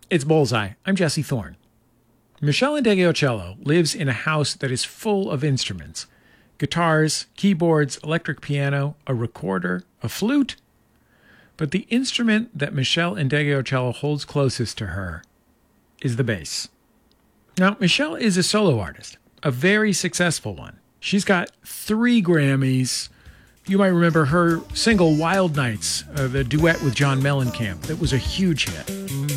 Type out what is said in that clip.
It's Bullseye. I'm Jesse Thorne. Meshell Ndegeocello lives in a house that is full of instruments. Guitars, keyboards, electric piano, a recorder, a flute. But the instrument that Meshell Ndegeocello holds closest to her is the bass. Now, Meshell is a solo artist, a very successful one. She's got 3 Grammys. You might remember her single Wild Nights, the duet with John Mellencamp. That was a huge hit.